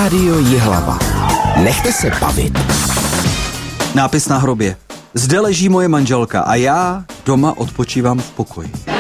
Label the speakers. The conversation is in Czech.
Speaker 1: Rádio Jihlava. Nechte se bavit.
Speaker 2: Nápis na hrobě. Zde leží moje manželka a já doma odpočívám v pokoji.